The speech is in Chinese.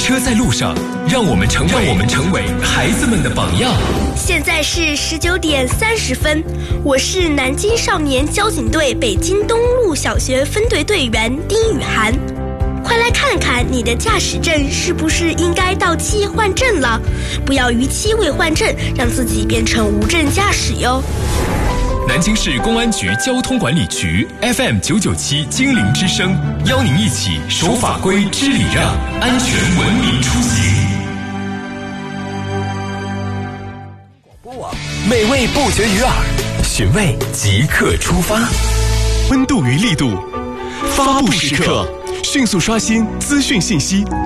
车在路上，让我们成为孩子们的榜样。 现在是19点30分，我是南京少年交警队北京东路小学分队队员丁雨涵。快来看看你的驾驶证是不是应该到期换证了，不要逾期未换证，让自己变成无证驾驶哟。 南京市公安局交通管理局 FM 997精灵之声，邀您一起守法规、知礼让，安全文明出行。 广播网，美味不绝于耳，寻味即刻出发， 温度与力度，发布时刻，迅速刷新资讯信息，